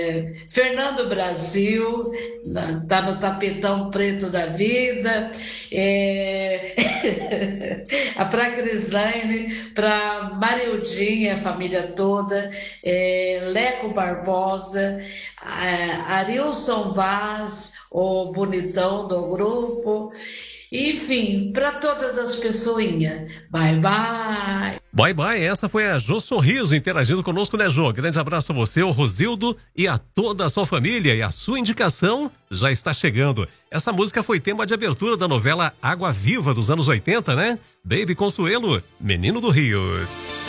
Fernando Brasil, tá no tapetão preto da vida, para Crislaine, para Mariudinha, a família toda, Leco Barbosa, Arilson Vaz, o bonitão do grupo, enfim, para todas as pessoinhas. Bye, bye. Bye, bye. Essa foi a Jô Sorriso interagindo conosco, né, Jô? Grande abraço a você, o Rosildo e a toda a sua família. E a sua indicação já está chegando. Essa música foi tema de abertura da novela Água Viva dos anos 80, né? Baby Consuelo, Menino do Rio.